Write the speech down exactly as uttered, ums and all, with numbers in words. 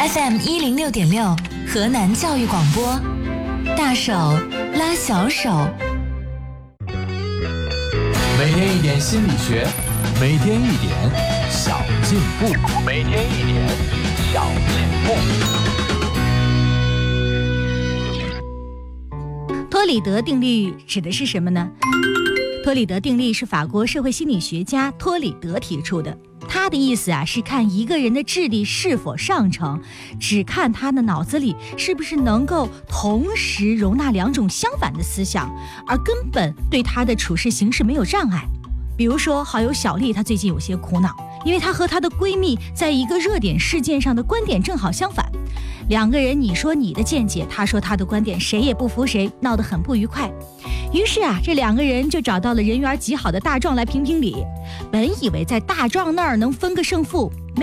F M 一零六点六，河南教育广播，大手拉小手。 每天一点心理学，每天一点小进步，每天一点小进步。 托里德定律指的是什么呢？托里德定律是法国社会心理学家托里德提出的。他的意思啊，是看一个人的智力是否上乘，只看他的脑子里是不是能够同时容纳两种相反的思想，而根本对他的处事行事没有障碍。比如说好友小丽，她最近有些苦恼，因为她和她的闺蜜在一个热点事件上的观点正好相反，两个人你说你的见解，她说她的观点，谁也不服谁，闹得很不愉快。于是啊，这两个人就找到了人缘极好的大壮来评评理。本以为在大壮那儿能分个胜负，